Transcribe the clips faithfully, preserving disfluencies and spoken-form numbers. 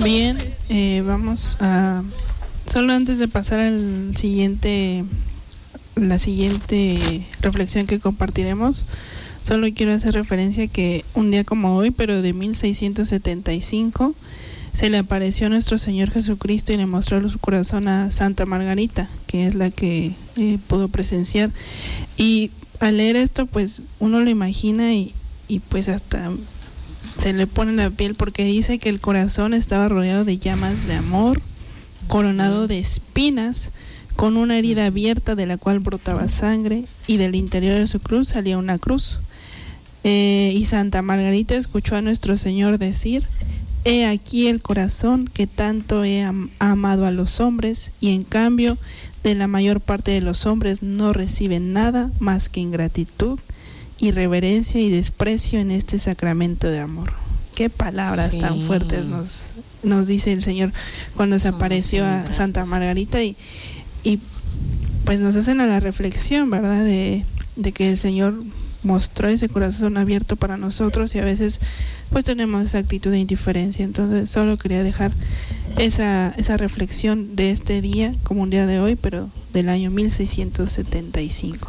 Bien, eh, vamos a... Solo antes de pasar al siguiente, la siguiente reflexión que compartiremos, solo quiero hacer referencia que un día como hoy, pero de mil seiscientos setenta y cinco, se le apareció a nuestro Señor Jesucristo y le mostró su corazón a Santa Margarita, que es la que eh, pudo presenciar. Y al leer esto, pues uno lo imagina y, y pues hasta se le pone la piel, porque dice que el corazón estaba rodeado de llamas de amor, coronado de espinas, con una herida abierta de la cual brotaba sangre, y del interior de su cruz salía una cruz. Eh, y Santa Margarita escuchó a nuestro Señor decir: he aquí el corazón que tanto he am- amado a los hombres, y en cambio de la mayor parte de los hombres no reciben nada más que ingratitud, irreverencia y desprecio en este sacramento de amor. Qué palabras sí. tan fuertes nos, nos dice el Señor cuando se apareció a Santa Margarita, y, y pues nos hacen a la reflexión, ¿verdad? De, de que el Señor mostró ese corazón abierto para nosotros, y a veces pues tenemos esa actitud de indiferencia. Entonces solo quería dejar esa, esa reflexión de este día, como un día de hoy, pero del año mil seiscientos setenta y cinco.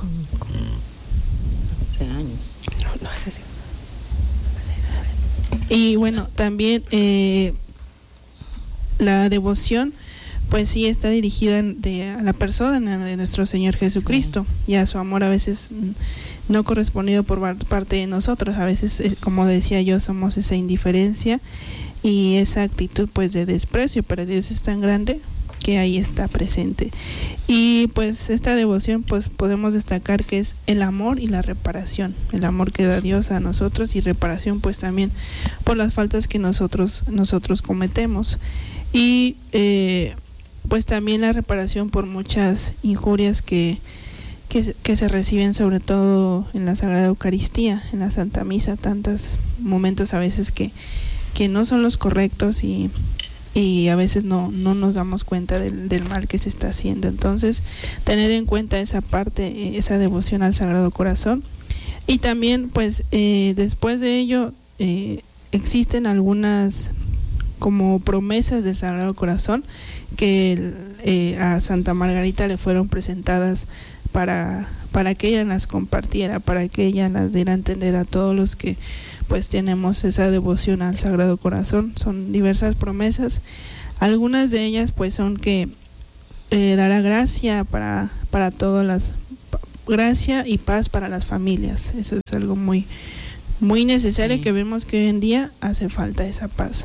Hace años. No, no es así. Y bueno, también eh, la devoción pues sí está dirigida de, a la persona de nuestro Señor Jesucristo, sí. y a su amor a veces no correspondido por parte de nosotros. A veces, como decía yo, somos esa indiferencia y esa actitud pues de desprecio, pero Dios es tan grande que ahí está presente. Y pues esta devoción pues podemos destacar que es el amor y la reparación, el amor que da Dios a nosotros, y reparación pues también por las faltas que nosotros nosotros cometemos, y eh, pues también la reparación por muchas injurias que, que, que se reciben, sobre todo en la Sagrada Eucaristía, en la Santa Misa, tantos momentos a veces que, que no son los correctos, y y a veces no, no nos damos cuenta del, del mal que se está haciendo. Entonces, tener en cuenta esa parte, esa devoción al Sagrado Corazón. Y también, pues, eh, después de ello, eh, existen algunas como promesas del Sagrado Corazón que eh, a Santa Margarita le fueron presentadas para, para que ella las compartiera, para que ella las diera a entender a todos los que pues tenemos esa devoción al Sagrado Corazón. Son diversas promesas. Algunas de ellas pues son que eh, dará gracia para, para todas las, gracia y paz para las familias. Eso es algo muy, muy necesario, sí. que vemos que hoy en día hace falta esa paz.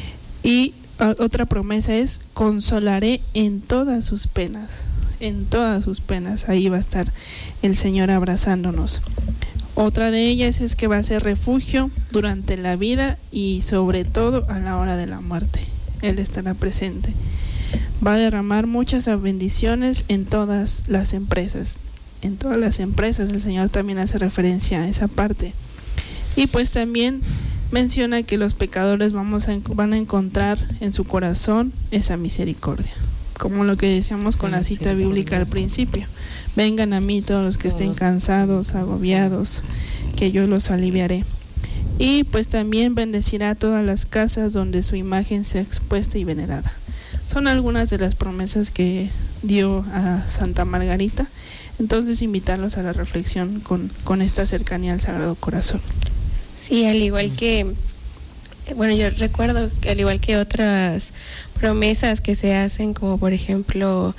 Y a, otra promesa es: consolaré en todas sus penas, en todas sus penas. Ahí va a estar el Señor abrazándonos. Otra de ellas es que va a ser refugio durante la vida y sobre todo a la hora de la muerte. Él estará presente. Va a derramar muchas bendiciones en todas las empresas. En todas las empresas el Señor también hace referencia a esa parte. Y pues también menciona que los pecadores vamos a, van a encontrar en su corazón esa misericordia. Como lo que decíamos con la cita bíblica al principio: vengan a mí todos los que estén cansados, agobiados, que yo los aliviaré. Y pues también bendecirá a todas las casas donde su imagen sea expuesta y venerada. Son algunas de las promesas que dio a Santa Margarita. Entonces, invitarlos a la reflexión con, con esta cercanía al Sagrado Corazón. Sí, al igual que, bueno, yo recuerdo que al igual que otras promesas que se hacen, como por ejemplo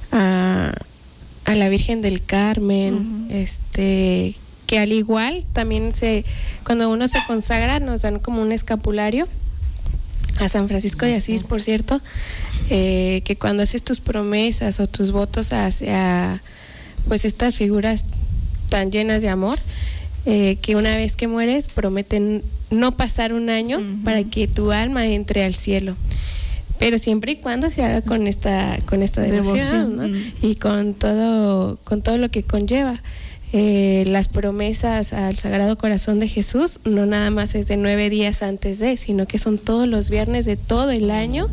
a, a la Virgen del Carmen, uh-huh. este que al igual también se, cuando uno se consagra, nos dan como un escapulario. A San Francisco de Asís, por cierto, eh, que cuando haces tus promesas o tus votos hacia pues estas figuras tan llenas de amor, eh, que una vez que mueres prometen no pasar un año uh-huh. para que tu alma entre al cielo, pero siempre y cuando se haga con esta con esta devoción, devoción. ¿no? Uh-huh. Y con todo con todo lo que conlleva. Eh, las promesas al Sagrado Corazón de Jesús no nada más es de nueve días antes de, sino que son todos los viernes de todo el año,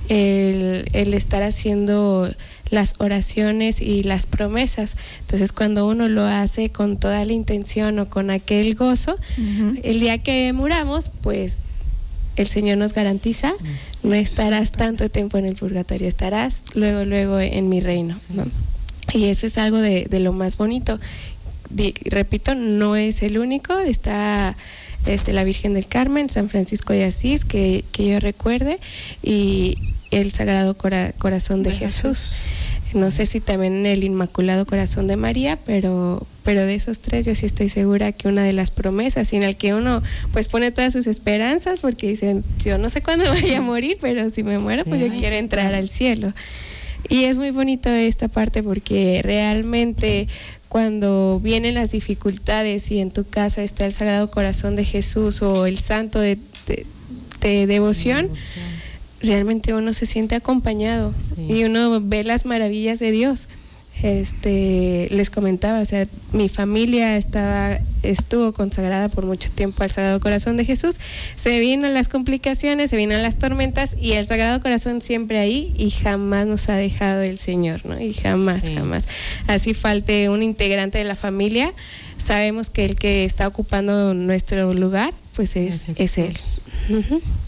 el, el estar haciendo las oraciones y las promesas. Entonces, cuando uno lo hace con toda la intención o con aquel gozo, uh-huh. el día que muramos, pues el Señor nos garantiza no estarás tanto tiempo en el purgatorio, estarás luego, luego en mi reino, ¿no? Y eso es algo de, de lo más bonito. Di, repito, no es el único, está este, la Virgen del Carmen, San Francisco de Asís, que, que yo recuerde, y el Sagrado Cora, Corazón de, de Jesús. Jesús. No sé si también el Inmaculado Corazón de María, pero, pero de esos tres yo sí estoy segura que una de las promesas, en el que uno pues pone todas sus esperanzas, porque dicen, yo no sé cuándo vaya a morir, pero si me muero, sí, pues yo quiero entrar al cielo. Y es muy bonito esta parte, porque realmente cuando vienen las dificultades y en tu casa está el Sagrado Corazón de Jesús o el santo de, de, de devoción, realmente uno se siente acompañado, sí, y uno ve las maravillas de Dios. Este, les comentaba, o sea, mi familia estaba, estuvo consagrada por mucho tiempo al Sagrado Corazón de Jesús. Se vino las complicaciones, se vinieron las tormentas, y el Sagrado Corazón siempre ahí, y jamás nos ha dejado el Señor, ¿no? Y jamás, sí, jamás. Así falte un integrante de la familia, sabemos que el que está ocupando nuestro lugar, pues es, es Él. Uh-huh.